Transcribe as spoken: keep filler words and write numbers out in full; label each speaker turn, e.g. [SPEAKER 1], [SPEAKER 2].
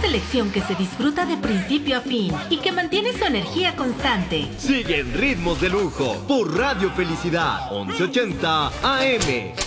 [SPEAKER 1] selección que se disfruta de principio a fin y que mantiene su energía constante.
[SPEAKER 2] Sigue en Ritmos de Lujo por Radio Felicidad once ochenta A M.